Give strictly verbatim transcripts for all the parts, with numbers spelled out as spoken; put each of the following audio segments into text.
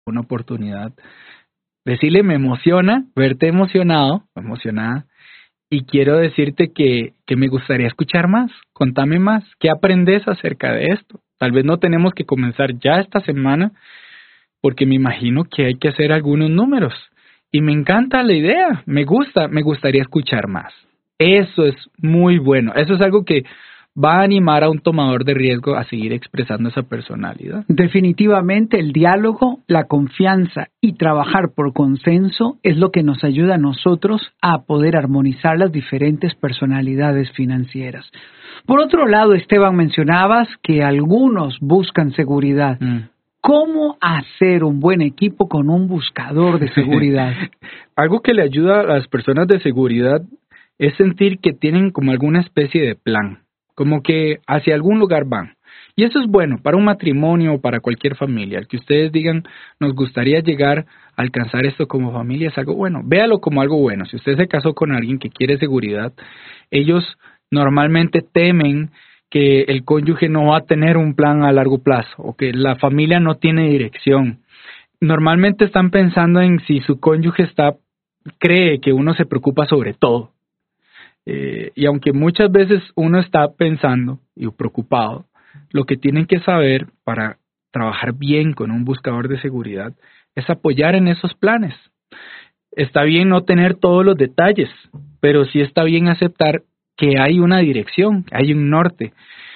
una oportunidad. Decirle, me emociona verte emocionado, emocionada, y quiero decirte que, que me gustaría escuchar más. Contame más. ¿Qué aprendes acerca de esto? Tal vez no tenemos que comenzar ya esta semana, porque me imagino que hay que hacer algunos números. Y me encanta la idea, me gusta, me gustaría escuchar más. Eso es muy bueno. Eso es algo que va a animar a un tomador de riesgo a seguir expresando esa personalidad. Definitivamente el diálogo, la confianza y trabajar por consenso es lo que nos ayuda a nosotros a poder armonizar las diferentes personalidades financieras. Por otro lado, Esteban, mencionabas que algunos buscan seguridad. Mm. ¿Cómo hacer un buen equipo con un buscador de seguridad? Algo que le ayuda a las personas de seguridad es sentir que tienen como alguna especie de plan, como que hacia algún lugar van. Y eso es bueno para un matrimonio o para cualquier familia. El que ustedes digan, nos gustaría llegar a alcanzar esto como familia, es algo bueno. Véalo como algo bueno. Si usted se casó con alguien que quiere seguridad, ellos normalmente temen que el cónyuge no va a tener un plan a largo plazo o que la familia no tiene dirección. Normalmente están pensando en si su cónyuge está cree que uno se preocupa sobre todo. Eh, y aunque muchas veces uno está pensando y preocupado, lo que tienen que saber para trabajar bien con un buscador de seguridad es apoyar en esos planes. Está bien no tener todos los detalles, pero sí está bien aceptar que hay una dirección, hay un norte,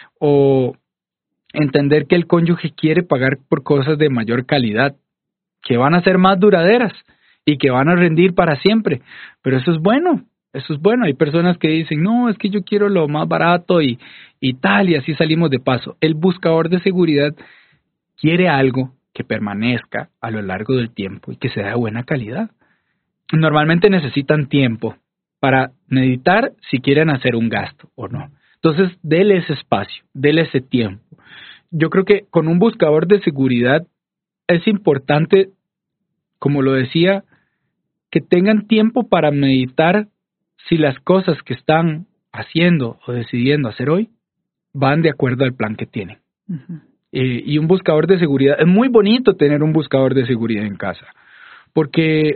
o entender que el cónyuge quiere pagar por cosas de mayor calidad, que van a ser más duraderas y que van a rendir para siempre, pero eso es bueno. Eso es bueno. Hay personas que dicen, no, es que yo quiero lo más barato y, y tal, y así salimos de paso. El buscador de seguridad quiere algo que permanezca a lo largo del tiempo y que sea de buena calidad. Normalmente necesitan tiempo para meditar si quieren hacer un gasto o no. Entonces, dele ese espacio, dele ese tiempo. Yo creo que con un buscador de seguridad es importante, como lo decía, que tengan tiempo para meditar si las cosas que están haciendo o decidiendo hacer hoy van de acuerdo al plan que tienen. Uh-huh. Eh, y un buscador de seguridad, es muy bonito tener un buscador de seguridad en casa, porque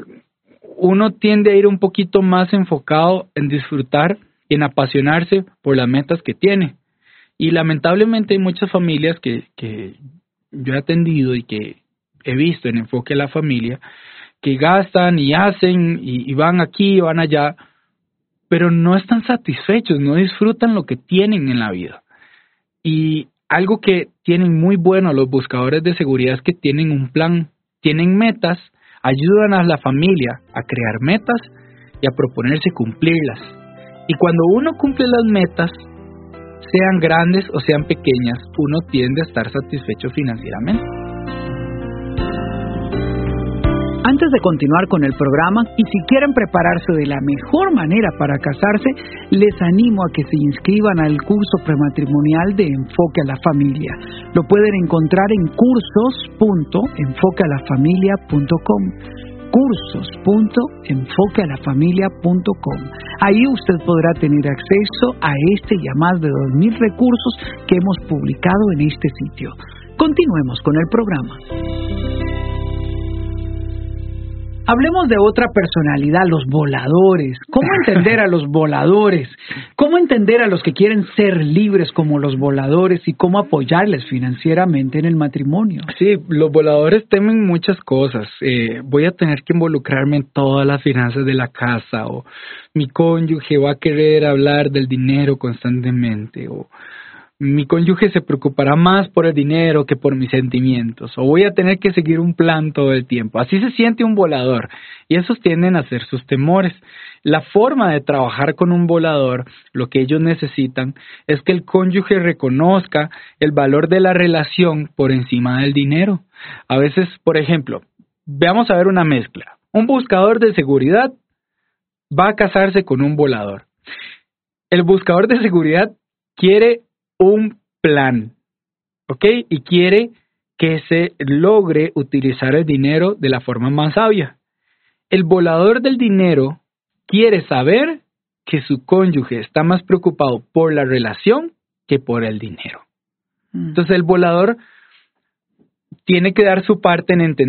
uno tiende a ir un poquito más enfocado en disfrutar y en apasionarse por las metas que tiene. Y lamentablemente hay muchas familias que, que yo he atendido y que he visto en Enfoque a la Familia, que gastan y hacen y, y van aquí y van allá, pero no están satisfechos, no disfrutan lo que tienen en la vida. Y algo que tienen muy bueno los buscadores de seguridad es que tienen un plan, tienen metas, ayudan a la familia a crear metas y a proponerse cumplirlas. Y cuando uno cumple las metas, sean grandes o sean pequeñas, uno tiende a estar satisfecho financieramente. Antes de continuar con el programa, y si quieren prepararse de la mejor manera para casarse, les animo a que se inscriban al curso prematrimonial de Enfoque a la Familia. Lo pueden encontrar en cursos punto enfoque a la familia punto com. cursos punto enfoque a la familia punto com. Ahí usted podrá tener acceso a este y a más de dos mil recursos que hemos publicado en este sitio. Continuemos con el programa. Hablemos de otra personalidad, los voladores. ¿Cómo entender a los voladores? ¿Cómo entender a los que quieren ser libres como los voladores y cómo apoyarles financieramente en el matrimonio? Sí, los voladores temen muchas cosas. Eh, voy a tener que involucrarme en todas las finanzas de la casa, o mi cónyuge va a querer hablar del dinero constantemente, o mi cónyuge se preocupará más por el dinero que por mis sentimientos, o voy a tener que seguir un plan todo el tiempo. Así se siente un volador, y esos tienden a ser sus temores. La forma de trabajar con un volador, lo que ellos necesitan, es que el cónyuge reconozca el valor de la relación por encima del dinero. A veces, por ejemplo, veamos a ver una mezcla. Un buscador de seguridad va a casarse con un volador. El buscador de seguridad quiere un plan, ¿ok? Y quiere que se logre utilizar el dinero de la forma más sabia. El volador del dinero quiere saber que su cónyuge está más preocupado por la relación que por el dinero. Mm. Entonces el volador tiene que dar su parte en entender